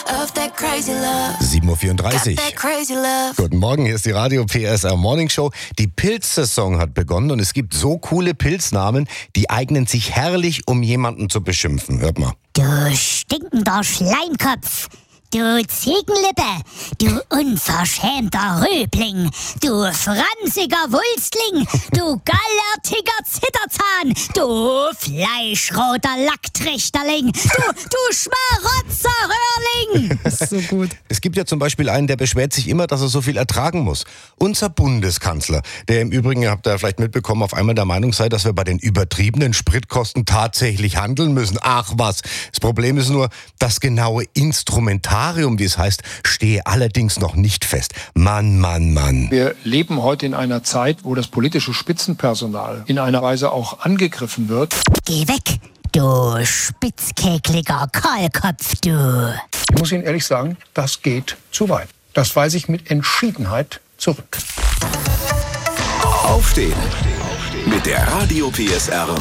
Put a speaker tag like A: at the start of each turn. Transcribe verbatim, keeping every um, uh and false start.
A: sieben Uhr vierunddreißig. Guten Morgen, hier ist die Radio P S R Morning Show. Die Pilzsaison hat begonnen und es gibt so coole Pilznamen, die eignen sich herrlich, um jemanden zu beschimpfen. Hört mal.
B: Du stinkender Schleimkopf, du Ziegenlippe, du unverschämter Rübling, du fransiger Wulstling, du gallertiger Zitterzahn, du fleischroter Lacktrichterling, du, du Schmarotzerröhrling.
A: Das ist so gut. Es gibt ja zum Beispiel einen, der beschwert sich immer, dass er so viel ertragen muss. Unser Bundeskanzler, der im Übrigen, ihr habt ihr vielleicht mitbekommen, auf einmal der Meinung sei, dass wir bei den übertriebenen Spritkosten tatsächlich handeln müssen. Ach was. Das Problem ist nur, das genaue Instrumentarium, wie es heißt, stehe allerdings noch nicht fest. Mann, Mann, Mann.
C: Wir leben heute in einer Zeit, wo das politische Spitzenpersonal in einer Weise auch angegriffen wird.
B: Geh weg, du spitzkekliger Kahlkopf, du.
C: Ich muss Ihnen ehrlich sagen, das geht zu weit. Das weise ich mit Entschiedenheit zurück.
D: Aufstehen mit der Radio P S R